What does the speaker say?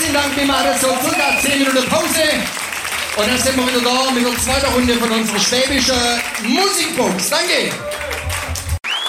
Herzlichen Dank, wir machen so circa 10 Minuten Pause. Und dann sind wir wieder da mit der zweiten Runde von unserer schwäbischen Musikbox. Danke.